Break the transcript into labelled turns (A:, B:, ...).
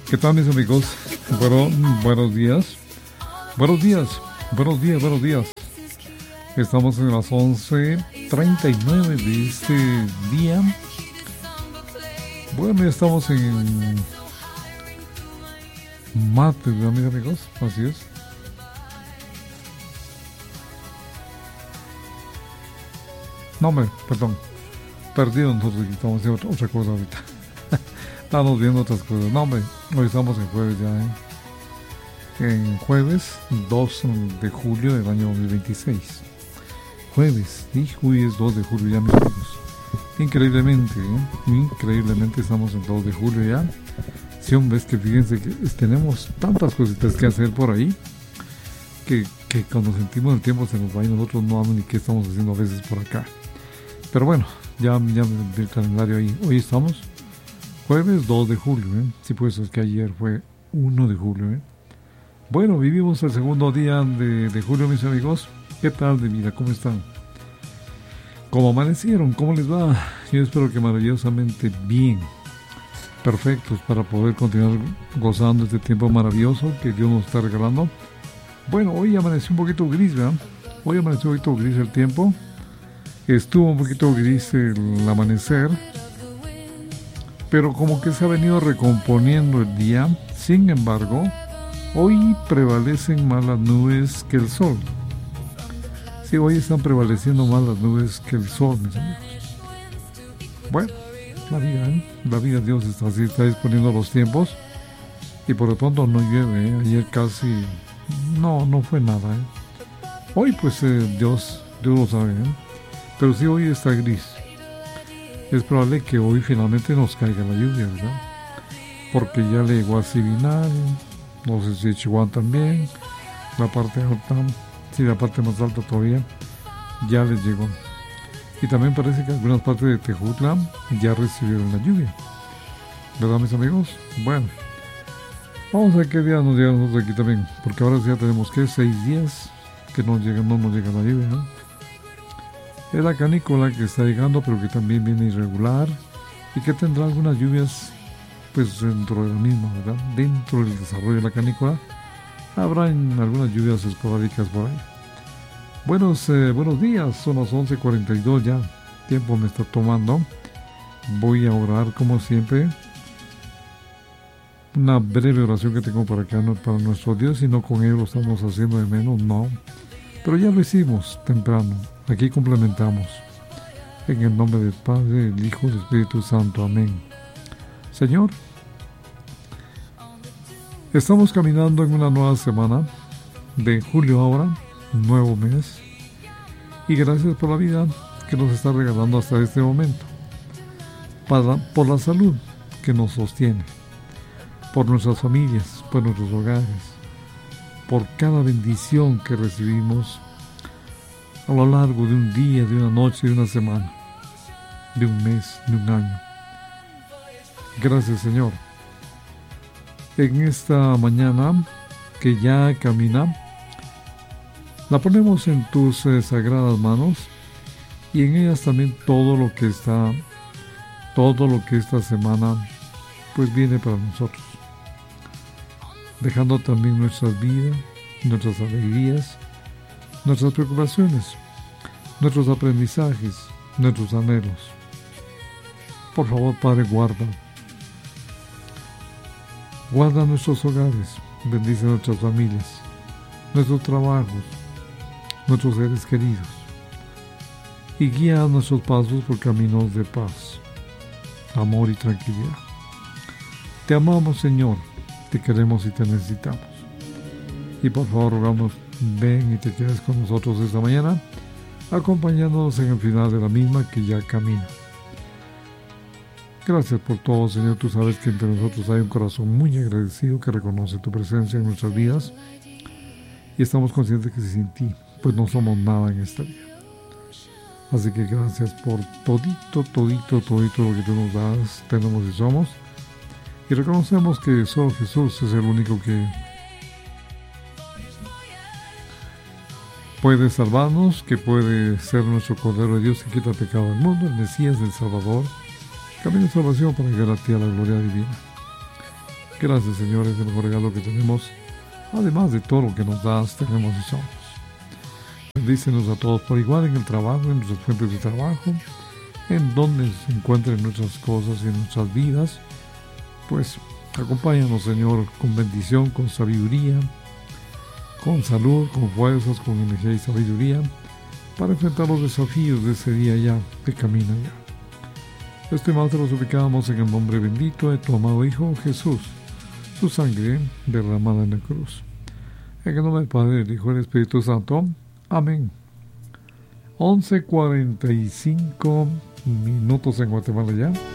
A: ¿Qué tal, mis amigos? Bueno, buenos días. Buenos días. Buenos días, buenos días. Estamos en las 11:39 de este día. Bueno, ya estamos en martes, ¿verdad, mis amigos? Así es. No, hombre, perdón. Perdido, nosotros estamos haciendo otra cosa ahorita. Estamos viendo otras cosas. No, hombre, hoy estamos en jueves ya, ¿eh? En jueves 2 de julio del año 2026. Jueves, y hoy es 2 de julio ya, mis amigos. Increíblemente, increíblemente estamos en 2 de julio ya. Si hombre, es que fíjense que tenemos tantas cositas que hacer por ahí que cuando sentimos el tiempo se nos va y nosotros no sabemos ni qué estamos haciendo a veces por acá. Pero bueno, ya el calendario ahí. Hoy estamos jueves 2 de julio, Sí, pues es que ayer fue 1 de julio, Bueno, vivimos el segundo día de julio, mis amigos. ¿Qué tal de vida? ¿Cómo están? ¿Cómo amanecieron? ¿Cómo les va? Yo espero que maravillosamente bien. Perfectos para poder continuar gozando este tiempo maravilloso que Dios nos está regalando. Bueno, hoy amaneció un poquito gris, ¿verdad? Hoy amaneció un poquito gris el tiempo. Estuvo un poquito gris el amanecer, pero como que se ha venido recomponiendo el día. Sin embargo, hoy prevalecen más las nubes que el sol. Sí, hoy están prevaleciendo más las nubes que el sol, mis amigos. Bueno, la vida, Dios está así, está disponiendo los tiempos. Y por lo tanto no llueve, Ayer casi no fue nada, Hoy pues Dios lo sabe, Pero sí, hoy está gris. Es probable que hoy finalmente nos caiga la lluvia, ¿verdad? Porque ya le llegó a Sibinal, no sé si a Chihuahua también, la parte alta, sí, la parte más alta todavía, ya les llegó. Y también parece que algunas partes de Tejutla ya recibieron la lluvia, ¿verdad, mis amigos? Bueno, vamos a ver qué día nos llega a nosotros aquí también, porque ahora ya tenemos que 6 días que no nos llega la lluvia, Es la canícula que está llegando, pero que también viene irregular y que tendrá algunas lluvias pues dentro de la misma, ¿verdad? Dentro del desarrollo de la canícula habrá algunas lluvias esporádicas por ahí. Buenos días, son las 11:42 ya, tiempo me está tomando. Voy a orar como siempre. Una breve oración que tengo para acá, no para nuestro Dios, sino con ello lo estamos haciendo de menos, no. Pero ya lo hicimos temprano. Aquí complementamos. En el nombre del Padre, del Hijo y del Espíritu Santo. Amén. Señor, estamos caminando en una nueva semana de julio ahora, un nuevo mes. Y gracias por la vida que nos está regalando hasta este momento. Por la salud que nos sostiene. Por nuestras familias, por nuestros hogares. Por cada bendición que recibimos a lo largo de un día, de una noche, de una semana, de un mes, de un año. Gracias, Señor. En esta mañana que ya camina, la ponemos en tus sagradas manos y en ellas también todo lo que esta semana pues viene para nosotros. Dejando también nuestras vidas, nuestras alegrías, nuestras preocupaciones, nuestros aprendizajes, nuestros anhelos. Por favor, Padre, guarda nuestros hogares, bendice nuestras familias, nuestros trabajos, nuestros seres queridos, y guía nuestros pasos por caminos de paz, amor y tranquilidad. Te amamos, Señor, te queremos y te necesitamos. Y por favor, rogamos, ven y te quedes con nosotros esta mañana, acompañándonos en el final de la misma que ya camina. Gracias por todo, Señor. Tú sabes que entre nosotros hay un corazón muy agradecido que reconoce tu presencia en nuestras vidas y estamos conscientes que sin ti, pues no somos nada en esta vida. Así que gracias por todito lo que tú nos das, tenemos y somos. Y reconocemos que solo Jesús es el único que puede salvarnos, que puede ser nuestro Cordero de Dios que quita el pecado del mundo, el Mesías, el Salvador, camino de salvación para llegar a ti a la gloria divina. Gracias, Señor, es el mejor regalo que tenemos. Además de todo lo que nos das, tenemos y somos. Bendícenos a todos por igual en el trabajo, en nuestras fuentes de trabajo, en donde se encuentren nuestras cosas y nuestras vidas. Pues acompáñanos, Señor, con bendición, con sabiduría, con salud, con fuerzas, con energía y sabiduría, para enfrentar los desafíos de ese día ya de camino ya. Este más te lo suplicamos en el nombre bendito de tu amado Hijo Jesús, su sangre derramada en la cruz. En el nombre del Padre, del Hijo y del Espíritu Santo. Amén. 11:45 minutos en Guatemala ya.